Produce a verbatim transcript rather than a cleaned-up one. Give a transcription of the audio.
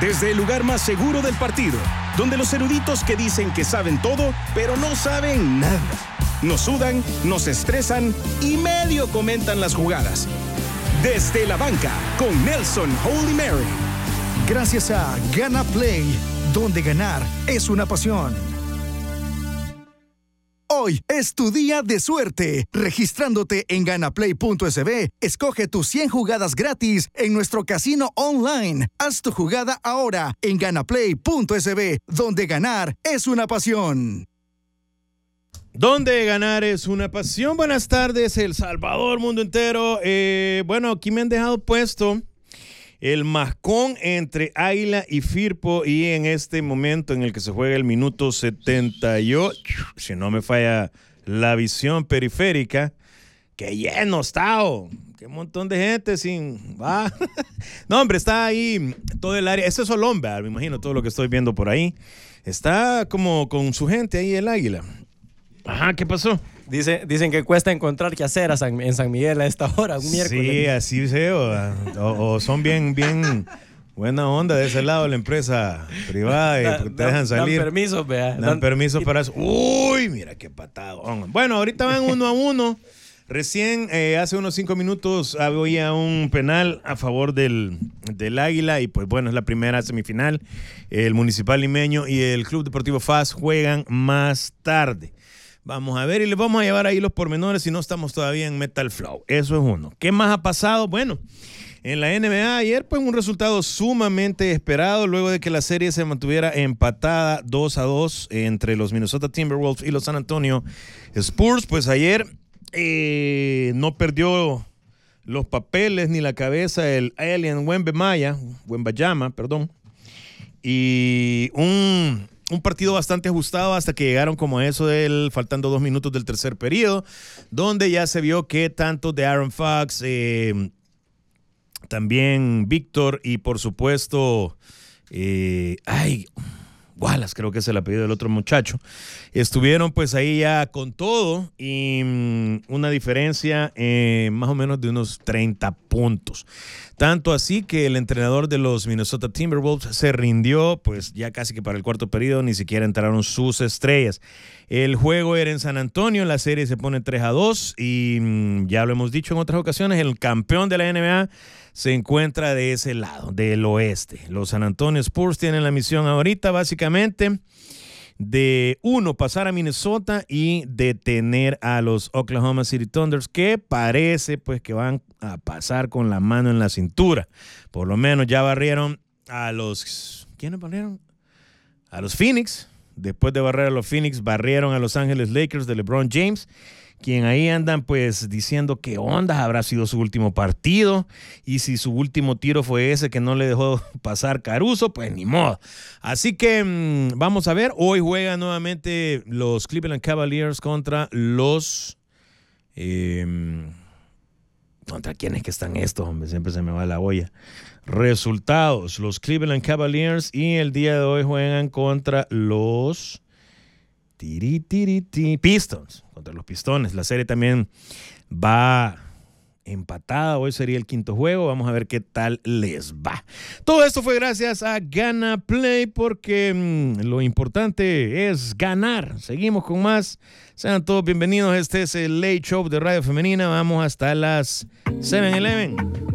Desde el lugar más seguro del partido, donde los eruditos que dicen que saben todo, pero no saben nada. Nos sudan, nos estresan y medio comentan las jugadas. Desde la banca, con Nelson Holy Mary. Gracias a Gana Play, donde ganar es una pasión. Hoy es tu día de suerte. Registrándote en ganaplay punto es be, escoge tus cien jugadas gratis en nuestro casino online. Haz tu jugada ahora en ganaplay punto es be, donde ganar es una pasión. Donde ganar es una pasión. Buenas tardes, El Salvador, mundo entero. Eh, bueno, aquí me han dejado puesto el mascón entre Águila y Firpo, y en este momento en el que se juega el minuto setenta y ocho, si no me falla la visión periférica, que lleno está, oh, qué montón de gente sin... va. No, hombre, está ahí todo el área, ese es Olomba, me imagino todo lo que estoy viendo por ahí, está como con su gente ahí el Águila. Ajá, ¿qué pasó? Dice, dicen que cuesta encontrar qué hacer a San, en San Miguel a esta hora, un miércoles. Sí, así veo. O, o son bien, bien buena onda de ese lado de la empresa privada y da, te da, dejan salir. Dan permisos, vea. Dan, dan permisos para eso. Uy, mira qué patadón. Bueno, ahorita van uno a uno. Recién, eh, hace unos cinco minutos, había un penal a favor del, del Águila y pues bueno, es la primera semifinal. El Municipal Limeño y el Club Deportivo F A S juegan más tarde. Vamos a ver y les vamos a llevar ahí los pormenores si no estamos todavía en Metal Flow. Eso es uno. ¿Qué más ha pasado? Bueno, en la N B A ayer pues un resultado sumamente esperado luego de que la serie se mantuviera empatada dos a dos entre los Minnesota Timberwolves y los San Antonio Spurs. Pues ayer eh, no perdió los papeles ni la cabeza el Alien Wembanyama, Wembanyama, perdón, y un... Un partido bastante ajustado hasta que llegaron como eso del, faltando dos minutos del tercer periodo, donde ya se vio que tanto de Aaron Fox, eh, también Víctor y por supuesto, eh, ay, Wallace creo que es el apellido del otro muchacho, estuvieron pues ahí ya con todo y um, una diferencia eh, más o menos de unos treinta puntos. Tanto así que el entrenador de los Minnesota Timberwolves se rindió, pues ya casi que para el cuarto periodo ni siquiera entraron sus estrellas. El juego era en San Antonio, la serie se pone tres a dos y mmm, ya lo hemos dicho en otras ocasiones, el campeón de la N B A se encuentra de ese lado, del oeste. Los San Antonio Spurs tienen la misión ahorita básicamente de uno, pasar a Minnesota y detener a los Oklahoma City Thunders, que parece pues que van a pasar con la mano en la cintura. Por lo menos ya barrieron a los... ¿Quiénes barrieron? A los Phoenix. Después de barrer a los Phoenix, barrieron a Los Ángeles Lakers de LeBron James, quien ahí andan pues diciendo qué onda, habrá sido su último partido, y si su último tiro fue ese que no le dejó pasar Caruso, pues ni modo. Así que mmm, vamos a ver, hoy juegan nuevamente los Cleveland Cavaliers contra los... Eh, ¿Contra quiénes que están estos, hombre? Siempre se me va la olla. Resultados, los Cleveland Cavaliers y el día de hoy juegan contra los... Tiri, tiri, tiri, Pistons, contra los Pistones. La serie también va empatada. Hoy sería el quinto juego. Vamos a ver qué tal les va. Todo esto fue gracias a Gana Play, porque mmm, lo importante es ganar. Seguimos con más. Sean todos bienvenidos. Este es el Late Show de Radio Femenina. Vamos hasta las siete eleven.